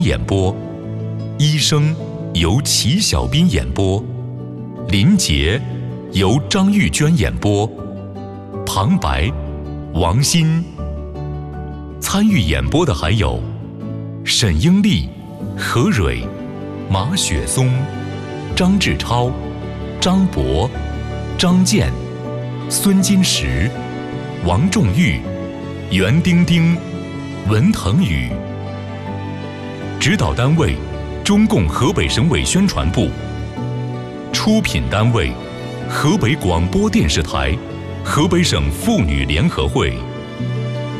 演播，医生由齐小斌演播，林杰由张玉娟演播，旁白王鑫。参与演播的还有沈英丽、何蕊、马雪松、张志超、张博、张健、孙金石、王仲玉、袁丁丁、文腾宇。指导单位：中共河北省委宣传部。出品单位：河北广播电视台、河北省妇女联合会。